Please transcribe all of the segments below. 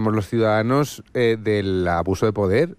tenemos los ciudadanos del abuso de poder.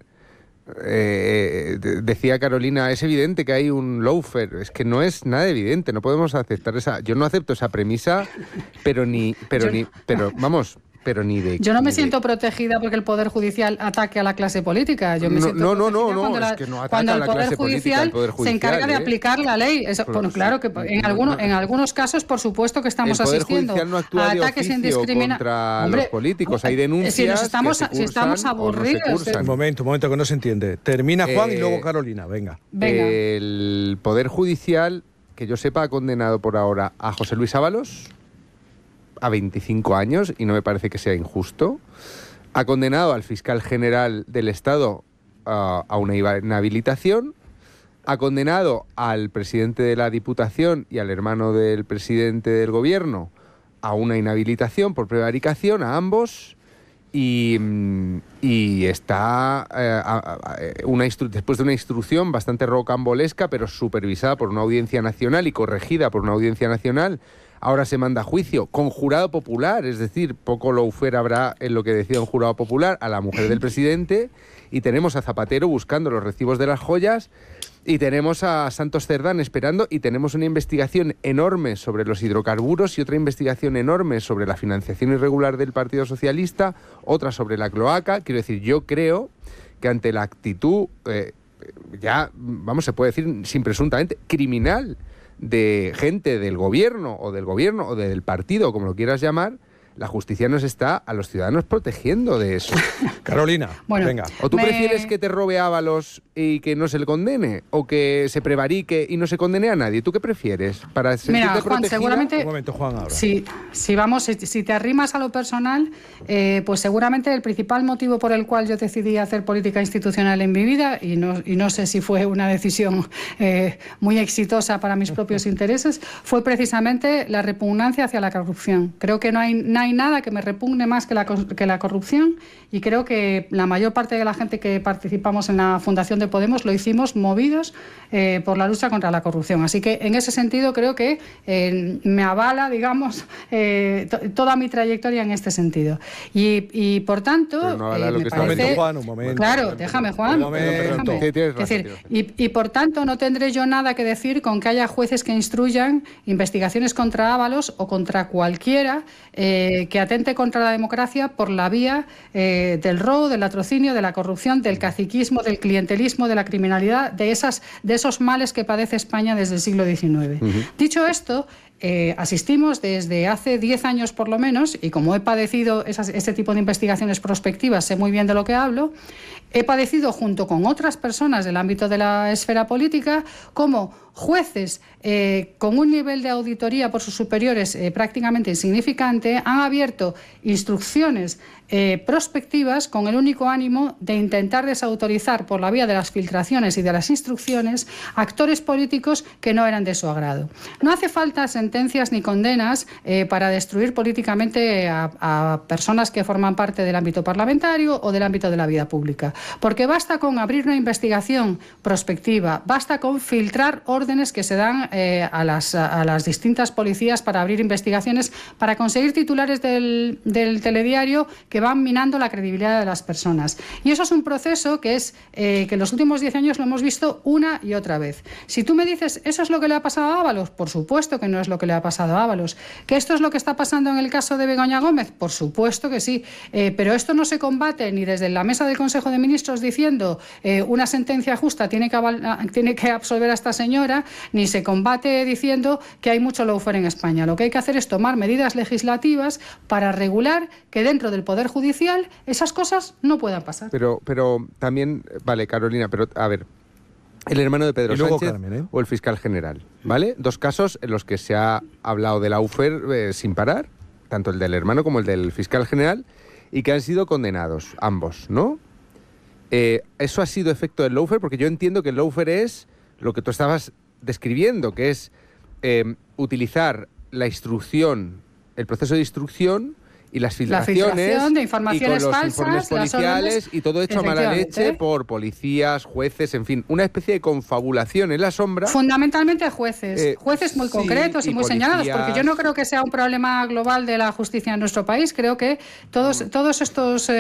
Decía Carolina, es evidente que hay un lawfare. Es que no es nada evidente, no podemos aceptar esa. Yo no acepto esa premisa, pero ni de... Yo no me siento protegida porque el Poder Judicial ataque a la clase política. Yo me siento protegida es que no ataca a la clase política, el Poder Judicial se encarga de aplicar la ley. Eso, bueno, claro que en algunos casos, por supuesto que estamos asistiendo no a ataques indiscriminados contra los políticos. Hay denuncias si estamos aburridos. Un momento, que no se entiende. Termina Juan y luego Carolina. Venga. El Poder Judicial, que yo sepa, ha condenado por ahora a José Luis Ábalos a 25 años, y no me parece que sea injusto. Ha condenado al fiscal general del Estado a una inhabilitación. Ha condenado al presidente de la Diputación y al hermano del presidente del Gobierno a una inhabilitación por prevaricación, a ambos. Y está después de una instrucción bastante rocambolesca, pero supervisada por una audiencia nacional y corregida por una audiencia nacional, ahora se manda a juicio con jurado popular, es decir, poco lawfare habrá en lo que decida un jurado popular, a la mujer del presidente, y tenemos a Zapatero buscando los recibos de las joyas, y tenemos a Santos Cerdán esperando, y tenemos una investigación enorme sobre los hidrocarburos y otra investigación enorme sobre la financiación irregular del Partido Socialista, otra sobre la cloaca. Quiero decir, yo creo que ante la actitud, se puede decir sin presuntamente, criminal de gente del gobierno o del partido, como lo quieras llamar, la justicia nos está a los ciudadanos protegiendo de eso. Carolina, venga. ¿O tú prefieres que te robe Ábalos y que no se le condene? ¿O que se prevarique y no se condene a nadie? ¿Tú qué prefieres? ¿Para sentirte Juan, protegida? seguramente... Un momento, Juan, ahora. Si te arrimas a lo personal, pues seguramente el principal motivo por el cual yo decidí hacer política institucional en mi vida, y no sé si fue una decisión muy exitosa para mis propios intereses, fue precisamente la repugnancia hacia la corrupción. Creo que no hay nada que me repugne más que la corrupción, y creo que la mayor parte de la gente que participamos en la fundación de Podemos lo hicimos movidos por la lucha contra la corrupción. Así que en ese sentido creo que me avala, digamos, toda mi trayectoria en este sentido. Y por tanto, me parece... Un momento. Claro, déjame, Juan. Y por tanto no tendré yo nada que decir con que haya jueces que instruyan investigaciones contra Ábalos o contra cualquiera que atente contra la democracia por la vía del robo, del latrocinio, de la corrupción, del caciquismo, del clientelismo, de la criminalidad, de esos males que padece España desde el siglo XIX. Dicho esto, asistimos desde hace 10 años por lo menos, y como he padecido este tipo de investigaciones prospectivas, sé muy bien de lo que hablo, he padecido junto con otras personas del ámbito de la esfera política como jueces con un nivel de auditoría por sus superiores prácticamente insignificante han abierto instrucciones prospectivas con el único ánimo de intentar desautorizar por la vía de las filtraciones y de las instrucciones actores políticos que no eran de su agrado. No hace falta sentencias ni condenas para destruir políticamente a personas que forman parte del ámbito parlamentario o del ámbito de la vida pública, porque basta con abrir una investigación prospectiva, basta con filtrar órdenes que se dan a las distintas policías para abrir investigaciones, para conseguir titulares del telediario que van minando la credibilidad de las personas. Y eso es un proceso que en los últimos 10 años lo hemos visto una y otra vez. Si tú me dices, ¿eso es lo que le ha pasado a Ábalos? Por supuesto que no es lo que le ha pasado a Ábalos. ¿Que esto es lo que está pasando en el caso de Begoña Gómez? Por supuesto que sí. Pero esto no se combate ni desde la mesa del Consejo de Ministros diciendo una sentencia justa tiene que absolver a esta señora, ni se combate diciendo que hay mucho lawfare en España. Lo que hay que hacer es tomar medidas legislativas para regular que dentro del Poder Judicial esas cosas no puedan pasar. Pero también, vale, Carolina, pero a ver, el hermano de Pedro Sánchez, Carmen, o el fiscal general, ¿vale? Dos casos en los que se ha hablado de lawfare sin parar, tanto el del hermano como el del fiscal general, y que han sido condenados, ambos, ¿no? ¿Eso ha sido efecto del lawfare? Porque yo entiendo que el lawfare es lo que tú estabas describiendo, que es utilizar la instrucción, el proceso de instrucción y las filtraciones de informaciones y con los falsas, informes policiales y todo hecho a mala leche por policías, jueces, en fin, una especie de confabulación en la sombra. Fundamentalmente jueces muy concretos y muy señalados, porque yo no creo que sea un problema global de la justicia en nuestro país. Creo que todos estos